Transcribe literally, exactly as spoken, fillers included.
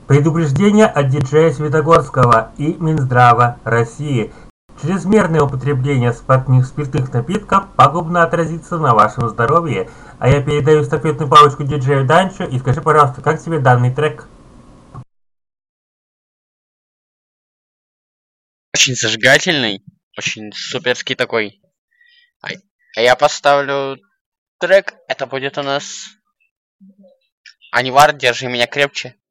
Предупреждение от диджея Светогорского и Минздрава России. Чрезмерное употребление спиртных, спиртных напитков пагубно отразится на вашем здоровье. А я передаю эстафетную палочку диджею Данчо, и скажи, пожалуйста, как тебе данный трек? Очень зажигательный, очень суперский такой. А а я поставлю трек, это будет у нас Анивар, держи меня крепче.